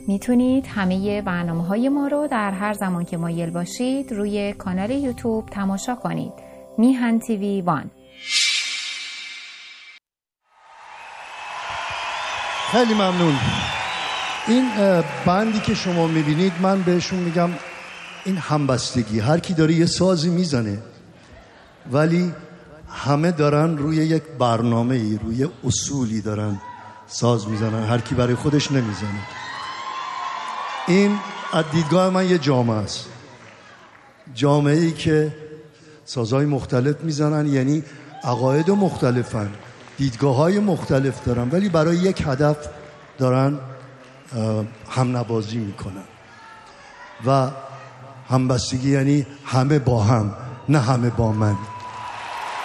میتونید همه برنامه‌های ما رو در هر زمان که مایل باشید روی کانال یوتیوب تماشا کنید. میهن تیوی 1. خیلی ممنون. این بندی که شما میبینید من بهشون میگم این همبستگی. هر کی داره یه سازی میزنه ولی همه دارن روی یک برنامه‌ای، روی اصولی دارن ساز میزنن، هر کی برای خودش نمیزنه. این از دیدگاه من یه جامعه است، جامعه‌ای که سازهای مختلف میزنن، یعنی عقاید مختلفن، دیدگاه‌های مختلف دارن، ولی برای یک هدف دارن هم نوازی میکنن. و همبستگی یعنی همه با هم، نه همه با من.